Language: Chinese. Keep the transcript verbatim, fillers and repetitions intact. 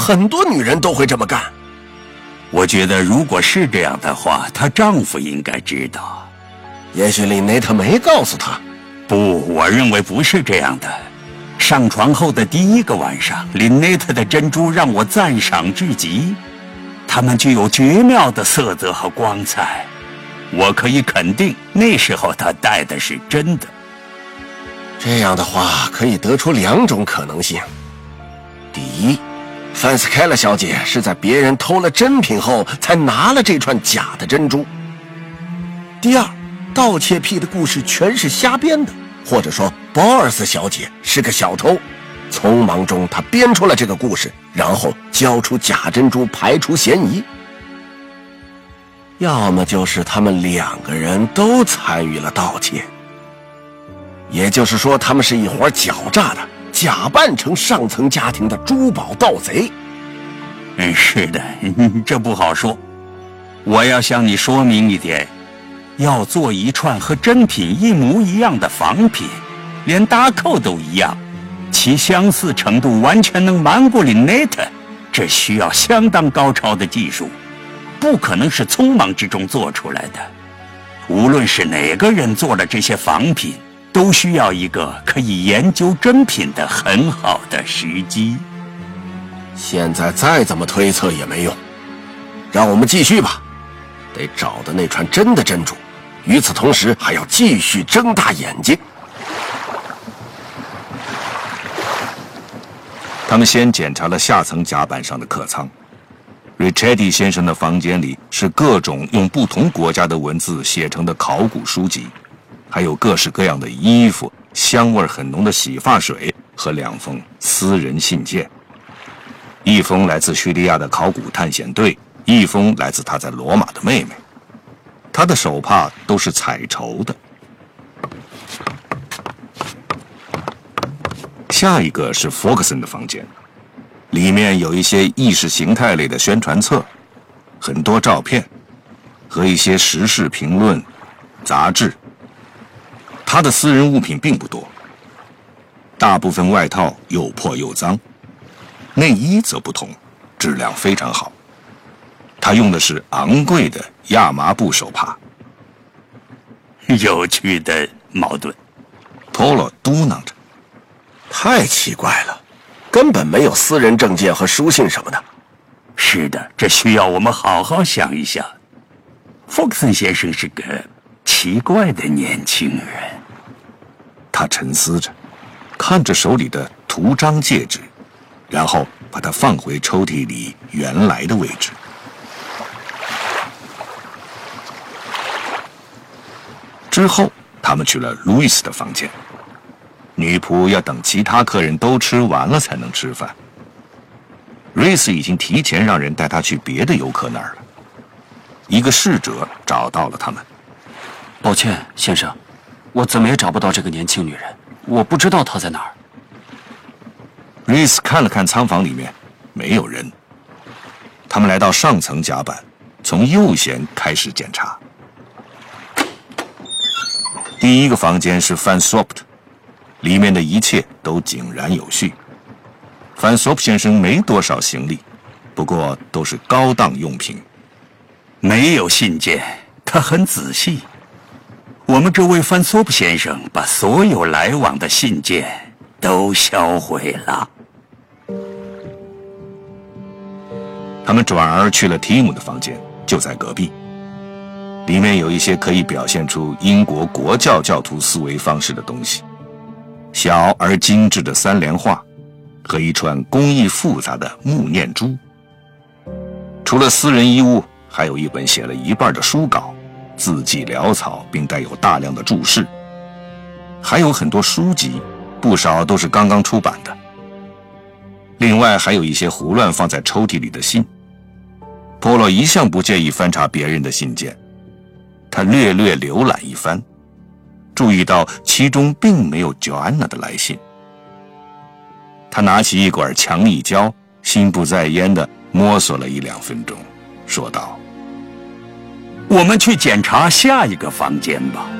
很多女人都会这么干。 我觉得如果是这样的话，她丈夫应该知道。 也许琳内特没告诉她。 不，我认为不是这样的。上床后的第一个晚上，琳内特的珍珠让我赞赏至极，它们具有绝妙的色泽和光彩。我可以肯定，那时候她戴的是真的。 这样的话，可以得出两种可能性。第一，范斯凯勒小姐是在别人偷了真品后才拿了这串假的珍珠。第二，盗窃癖的故事全是瞎编的，或者说鲍尔斯小姐是个小偷，匆忙中她编出了这个故事，然后交出假珍珠排除嫌疑。要么就是他们两个人都参与了盗窃，也就是说他们是一伙狡诈的，假扮成上层家庭的珠宝盗贼。 嗯，是的，这不好说。我要向你说明一点，要做一串和真品一模一样的仿品，连搭扣都一样，其相似程度完全能瞒过琳内特，这需要相当高超的技术，不可能是匆忙之中做出来的。无论是哪个人做了这些仿品，都需要一个可以研究真品的很好的时机。 现在再怎么推测也没用，让我们继续吧，得找到那串真的珍珠，与此同时还要继续睁大眼睛。 他们先检查了下层甲板上的客舱。Richetti 先生的房间里是各种用不同国家的文字写成的考古书籍，还有各式各样的衣服、香味很浓的洗发水和两封私人信件。一封来自叙利亚的考古探险队，一封来自他在罗马的妹妹。他的手帕都是彩绸的。下一个是 Ferguson 的房间，里面有一些意识形态类的宣传册，很多照片和一些时事评论杂志。他的私人物品并不多，大部分外套又破又脏，内衣则不同，质量非常好。他用的是昂贵的亚麻布手帕。 有趣的矛盾 ，Polo 嘟囔着。 太奇怪了，根本没有私人证件和书信什么的。 是的，这需要我们好好想一想。福克森先生是个奇怪的年轻人。 他沉思着，看着手里的图章戒指，然后把它放回抽屉里原来的位置。之后，他们去了路易斯的房间。女仆要等其他客人都吃完了才能吃饭。瑞斯已经提前让人带他去别的游客那儿了。一个侍者找到了他们。 抱歉，先生，我怎么也找不到这个年轻女人，我不知道她在哪儿。 瑞斯看了看舱房里面，没有人。他们来到上层甲板，从右舷开始检查。第一个房间是 Van Sopt， 里面的一切都井然有序。Van Sopt 先生没多少行李，不过都是高档用品。 没有信件，他很仔细。我们这位 Van Sopt 先生把所有来往的信件都销毁了。 他们转而去了提姆的房间，就在隔壁。里面有一些可以表现出英国国教教徒思维方式的东西，小而精致的三联画和一串工艺复杂的木念珠。除了私人衣物，还有一本写了一半的书稿，字迹潦草并带有大量的注释。还有很多书籍，不少都是刚刚出版的。另外还有一些胡乱放在抽屉里的信。波洛一向不介意翻查别人的信件，他略略浏览一番，注意到其中并没有 Joanna 的来信。他拿起一管强力胶，心不在焉地摸索了一两分钟，说道： 我们去检查下一个房间吧。